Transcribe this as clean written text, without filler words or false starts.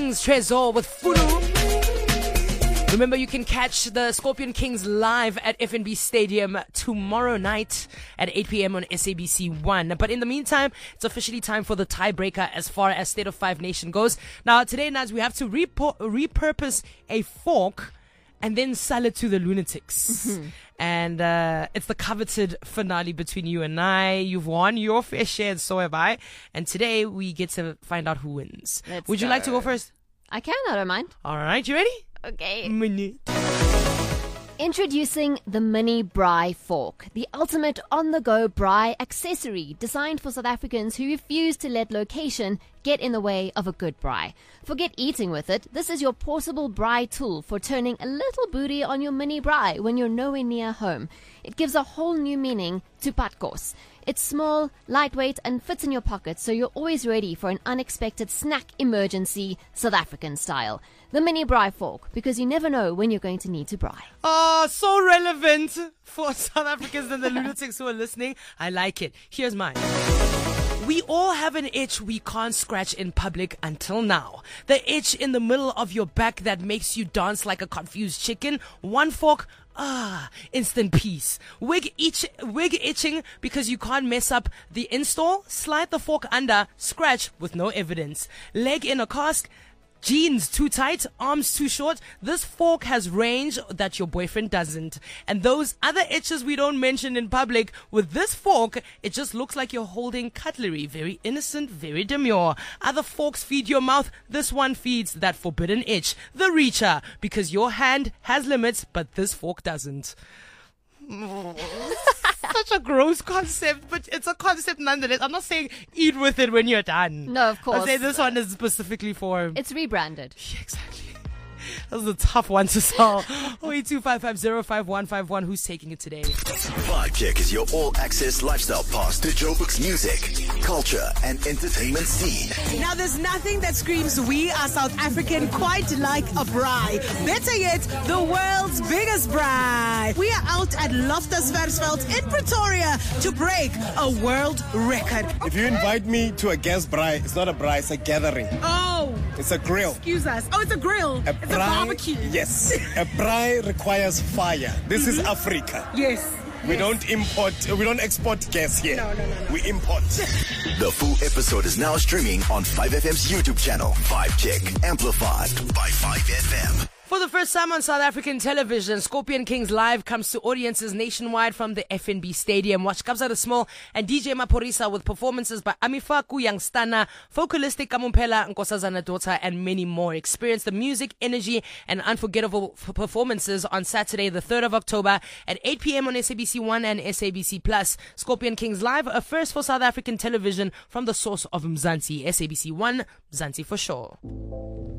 Kings Trezor with Fulu. Remember, you can catch the Scorpion Kings live at FNB Stadium tomorrow night at 8 p.m. on SABC 1. But in the meantime, it's officially time for the tiebreaker as far as State of Five Nation goes. Now, today, Naz, we have to repurpose a fork and then sell it to the lunatics. Mm-hmm. And it's the coveted finale between you and I. You've won your fair share, and so have I. And today, we get to find out who wins. Would you like to go first? I can, I don't mind. All right, you ready? Okay. Minute. Introducing the Mini Braai Fork, the ultimate on-the-go braai accessory designed for South Africans who refuse to let location get in the way of a good braai. Forget eating with it. This is your portable braai tool for turning a little booty on your mini braai when you're nowhere near home. It gives a whole new meaning to patkos. It's small, lightweight, and fits in your pocket, so you're always ready for an unexpected snack emergency, South African style. The Mini Braai Fork, because you never know when you're going to need to braai. Oh, so relevant for South Africans and the lunatics who are listening. I like it. Here's mine. We all have an itch we can't scratch in public until now. The itch in the middle of your back that makes you dance like a confused chicken. One fork, instant peace. Wig itching because you can't mess up the install. Slide the fork under, scratch with no evidence. Leg in a cast. Jeans too tight, arms too short. This fork has range that your boyfriend doesn't. And those other itches we don't mention in public, with this fork, it just looks like you're holding cutlery. Very innocent, very demure. Other forks feed your mouth. This one feeds that forbidden itch. The reacher, because your hand has limits, but this fork doesn't. Such a gross concept, but it's a concept nonetheless. I'm not saying eat with it when you're done. No, of course. I say this one is specifically for... It's rebranded. Yeah, exactly. That was a tough one to solve. 0825505151. Who's taking it today? Vibe Check is your all-access lifestyle pass to Joburg's music, culture, and entertainment scene. Now, there's nothing that screams we are South African quite like a braai. Better yet, the world's biggest braai. We are out at Loftus Versfeld in Pretoria to break a world record. If you invite me to a guest braai, it's not a braai, it's a gathering. Oh, it's a grill. excuse us. Oh, it's a grill. It's a barbecue. Yes. A braai requires fire. This is Africa. Yes. We don't export gas here. No. We import. The full episode is now streaming on 5FM's YouTube channel. Vibe Check, amplified by 5FM. For the first time on South African television, Scorpion Kings Live comes to audiences nationwide from the FNB Stadium. Watch Kabza the Small and DJ Maphorisa with performances by Amifaku Youngstana, Focalistic Kamumpela, Nkosazana Daughter, and many more. Experience the music, energy, and unforgettable performances on Saturday, the 3rd of October at 8 p.m. on SABC 1 and SABC Plus. Scorpion Kings Live, a first for South African television from the source of Mzansi. SABC 1, Mzansi for sure.